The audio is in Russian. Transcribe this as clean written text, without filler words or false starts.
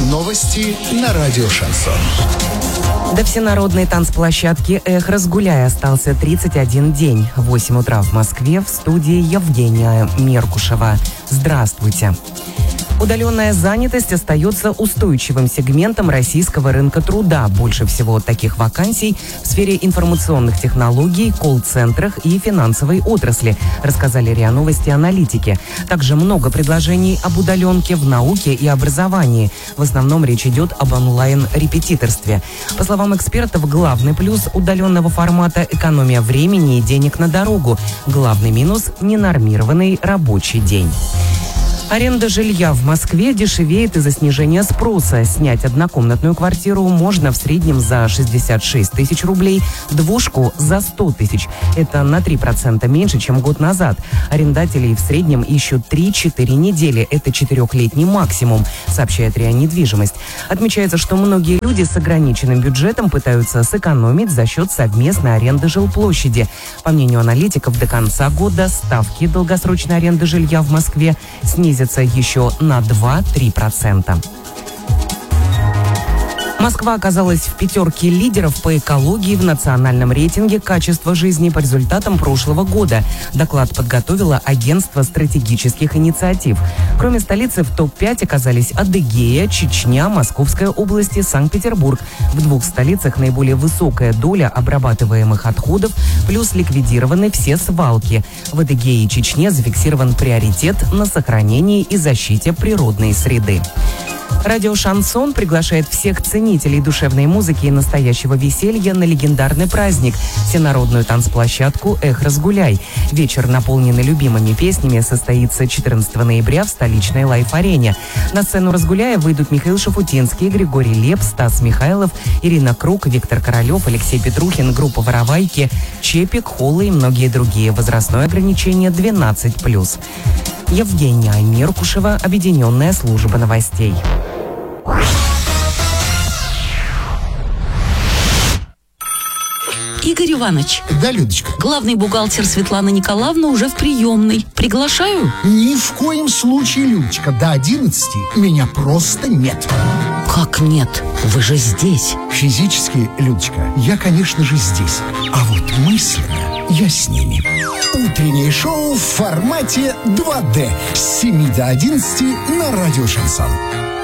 Новости на радио «Шансон». До всенародной танцплощадки «Эх, разгуляй» остался 31 день. В 8 утра в Москве в студии Евгения Меркушева. Здравствуйте. Удаленная занятость остается устойчивым сегментом российского рынка труда. Больше всего таких вакансий в сфере информационных технологий, колл-центрах и финансовой отрасли, рассказали РИА Новости аналитики. Также много предложений об удаленке в науке и образовании. В основном речь идет об онлайн-репетиторстве. По словам экспертов, главный плюс удаленного формата – экономия времени и денег на дорогу. Главный минус – ненормированный рабочий день. Аренда жилья в Москве дешевеет из-за снижения спроса. Снять однокомнатную квартиру можно в среднем за 66 тысяч рублей, двушку за 100 тысяч. Это на 3% меньше, чем год назад. Арендателей в среднем ищут 3-4 недели. Это 4-летний максимум, сообщает РИА Недвижимость. Отмечается, что многие люди с ограниченным бюджетом пытаются сэкономить за счет совместной аренды жилплощади. По мнению аналитиков, до конца года ставки долгосрочной аренды жилья в Москве снизятся еще на 2-3%. Москва оказалась в пятерке лидеров по экологии в национальном рейтинге «Качество жизни» по результатам прошлого года. Доклад подготовило агентство стратегических инициатив. Кроме столицы в топ-5 оказались Адыгея, Чечня, Московская область и Санкт-Петербург. В двух столицах наиболее высокая доля обрабатываемых отходов, плюс ликвидированы все свалки. В Адыгее и Чечне зафиксирован приоритет на сохранении и защите природной среды. Радио «Шансон» приглашает всех ценителей душевной музыки и настоящего веселья на легендарный праздник – всенародную танцплощадку «Эх, разгуляй». Вечер, наполненный любимыми песнями, состоится 14 ноября в столичной Лайф-арене. На сцену «Разгуляя» выйдут Михаил Шафутинский, Григорий Лепс, Стас Михайлов, Ирина Круг, Виктор Королев, Алексей Петрухин, группа «Воровайки», Чепик, Холла и многие другие. Возрастное ограничение 12+. Евгения Меркушева, Объединенная служба новостей. Игорь Иванович. Да, Людочка. Главный бухгалтер Светлана Николаевна уже в приемной. Приглашаю? Ни в коем случае, Людочка. До 11 меня просто нет. Как нет? Вы же здесь. Физически, Людочка, я, конечно же, здесь. А вот мысленно я с ними. Утреннее шоу в формате 2D с 7 до 11 на радио «Шансон».